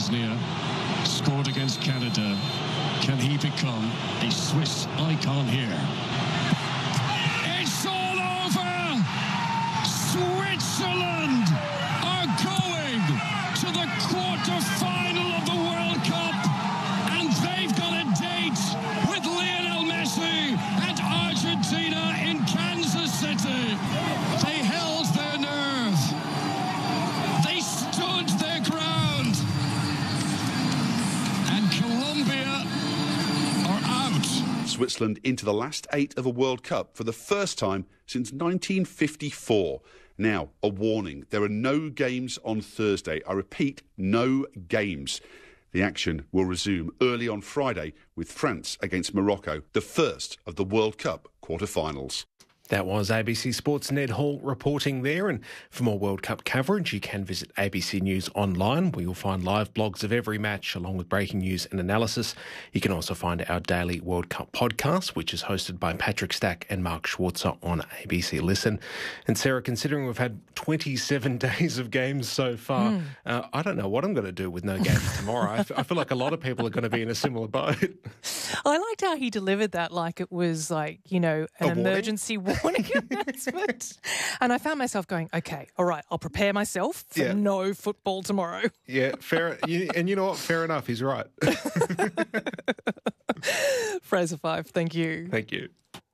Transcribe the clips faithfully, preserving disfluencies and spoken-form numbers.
Bosnia, scored against Canada. Can he become a Swiss icon here? It's all over! Switzerland are going to the quarter-final of the World Cup, and they've got a date with Lionel Messi and Argentina in Kansas City. They held their nerve. They stood their ground. And Colombia are out. Switzerland into the last eight of a World Cup for the first time since nineteen fifty-four. Now, a warning. There are no games on Thursday. I repeat, no games. The action will resume early on Friday with France against Morocco, the first of the World Cup quarter-finals. That was A B C Sports' Ned Hall reporting there. And for more World Cup coverage, you can visit A B C News online, where you'll find live blogs of every match along with breaking news and analysis. You can also find our daily World Cup podcast, which is hosted by Patrick Stack and Mark Schwarzer on A B C Listen. And Sarah, considering we've had twenty-seven days of games so far, mm. uh, I don't know what I'm going to do with no games tomorrow. I, f- I feel like a lot of people are going to be in a similar boat. I liked how he delivered that like it was like, you know, an A warning? emergency warning. Warning announcement. And I found myself going, okay, all right, I'll prepare myself for Yeah. no football tomorrow. Yeah, fair. You, and you know what? Fair enough. He's right. Fraser Fife, thank you. Thank you.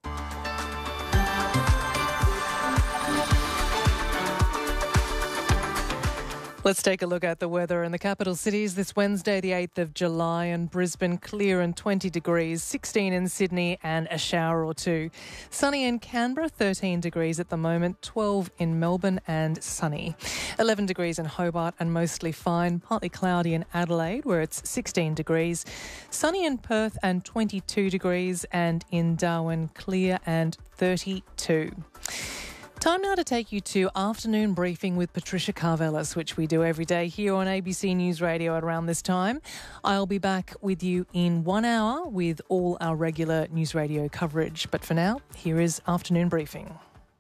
Let's take a look at the weather in the capital cities this Wednesday, the eighth of July, and Brisbane clear and twenty degrees, sixteen in Sydney and a shower or two. Sunny in Canberra, thirteen degrees at the moment, twelve in Melbourne and sunny. eleven degrees in Hobart and mostly fine, partly cloudy in Adelaide where it's sixteen degrees. Sunny in Perth and twenty-two degrees, and in Darwin clear and thirty-two. Time now to take you to Afternoon Briefing with Patricia Karvelas, which we do every day here on A B C News Radio at around this time. I'll be back with you in one hour with all our regular News Radio coverage. But for now, here is Afternoon Briefing.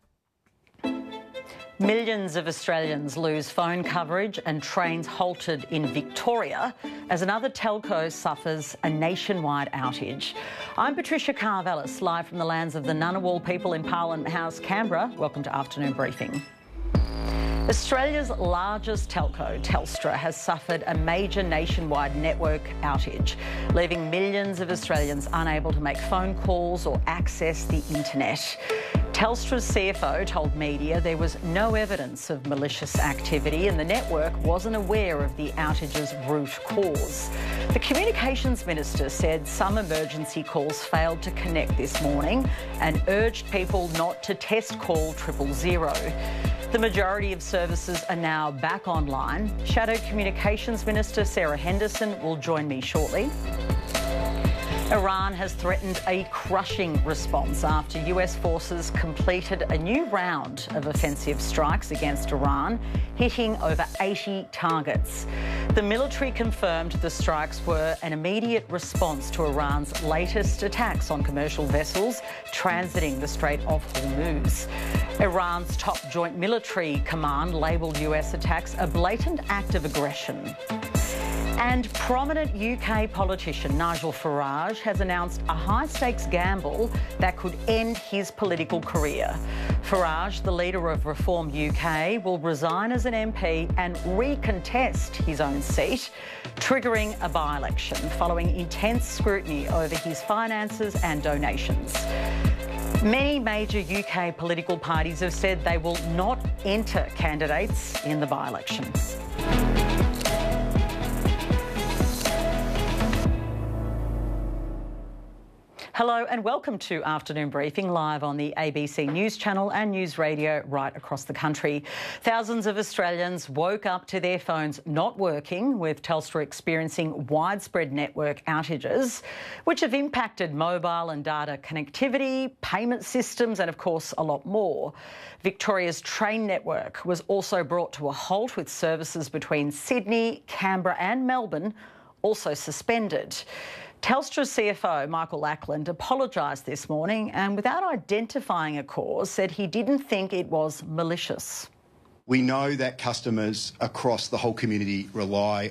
Millions of Australians lose phone coverage and trains halted in Victoria as another telco suffers a nationwide outage. I'm Patricia Karvelas, live from the lands of the Ngunnawal people in Parliament House, Canberra. Welcome to Afternoon Briefing. Australia's largest telco, Telstra, has suffered a major nationwide network outage, leaving millions of Australians unable to make phone calls or access the internet. Telstra's C F O told media there was no evidence of malicious activity and the network wasn't aware of the outage's root cause. The Communications Minister said some emergency calls failed to connect this morning and urged people not to test call triple zero. The majority of services are now back online. Shadow Communications Minister Sarah Henderson will join me shortly. Iran has threatened a crushing response after U S forces completed a new round of offensive strikes against Iran, hitting over eighty targets. The military confirmed the strikes were an immediate response to Iran's latest attacks on commercial vessels transiting the Strait of Hormuz. Iran's top joint military command labelled U S attacks a blatant act of aggression. And prominent U K politician Nigel Farage has announced a high-stakes gamble that could end his political career. Farage, the leader of Reform U K, will resign as an M P and recontest his own seat, triggering a by-election following intense scrutiny over his finances and donations. Many major U K political parties have said they will not enter candidates in the by-election. Hello and welcome to Afternoon Briefing, live on the A B C News Channel and News Radio right across the country. Thousands of Australians woke up to their phones not working, with Telstra experiencing widespread network outages, which have impacted mobile and data connectivity, payment systems and, of course, a lot more. Victoria's train network was also brought to a halt, with services between Sydney, Canberra and Melbourne also suspended. Telstra's C F O, Michael Ackland, apologised this morning and, without identifying a cause, said he didn't think it was malicious. We know that customers across the whole community rely